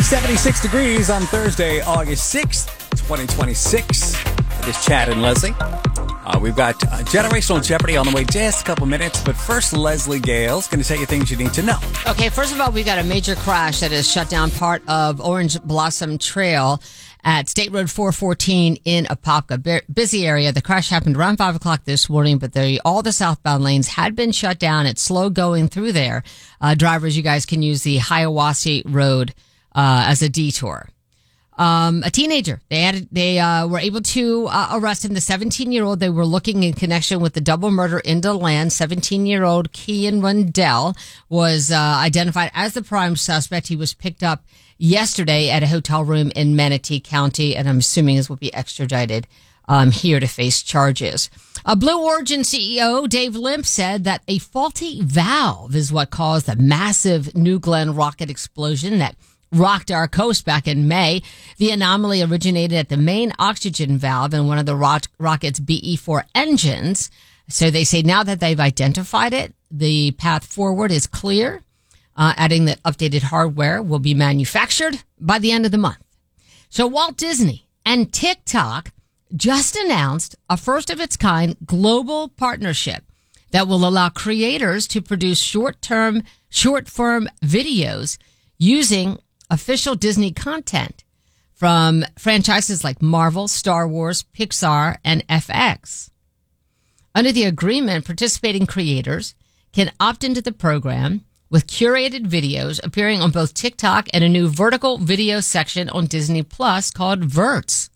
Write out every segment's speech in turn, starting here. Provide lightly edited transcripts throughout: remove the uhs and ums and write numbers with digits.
76 degrees on Thursday, August 6th, 2026. It's Chad and Leslie. We've got Generational Jeopardy on the way just a couple minutes, but first, Leslie Gale's going to tell you things you need to know. Okay, first of all, we got a major crash that has shut down part of Orange Blossom Trail at State Road 414 in Apopka. Busy area. The crash happened around 5 o'clock this morning, but all the southbound lanes had been shut down. It's slow going through there. Drivers, you guys can use the Hiawassee Road as a detour. A teenager. They were able to arrest him. The 17-year-old they were looking in connection with the double murder in DeLand. 17-year-old Kian Rundell was identified as the prime suspect. He was picked up yesterday at a hotel room in Manatee County, and I'm assuming is will be extradited here to face charges. Blue Origin CEO Dave Limp said that a faulty valve is what caused the massive New Glenn rocket explosion that rocked our coast back in May. The anomaly originated at the main oxygen valve in one of the rocket's BE-4 engines. So they say now that they've identified it, the path forward is clear, adding that updated hardware will be manufactured by the end of the month. So Walt Disney and TikTok just announced a first-of-its-kind global partnership that will allow creators to produce short-form videos using official Disney content from franchises like Marvel, Star Wars, Pixar, and FX. Under the agreement, participating creators can opt into the program with curated videos appearing on both TikTok and a new vertical video section on Disney Plus called Verts.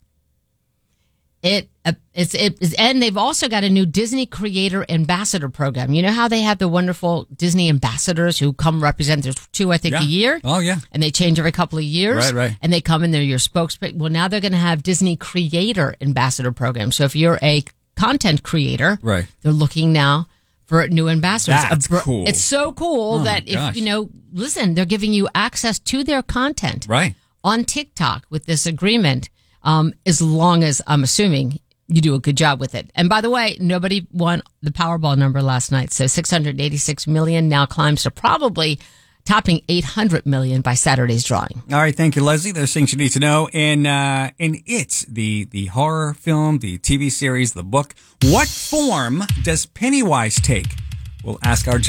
And they've also got a new Disney Creator Ambassador program. You know how they have the wonderful Disney ambassadors who come represent, there's two, I think, a year? Oh, yeah. And they change every couple of years. Right. And they come and they're your spokesperson. Well, now they're going to have Disney Creator Ambassador program. So if you're a content creator, right, they're looking now for new ambassadors. That's cool. It's so cool that if, listen, they're giving you access to their content on TikTok with this agreement. As long as, I'm assuming, you do a good job with it. And by the way, nobody won the Powerball number last night. So 686 million now climbs to probably topping 800 million by Saturday's drawing. All right. Thank you, Leslie. There's things you need to know. And it's the horror film, the TV series, the book. What form does Pennywise take? We'll ask our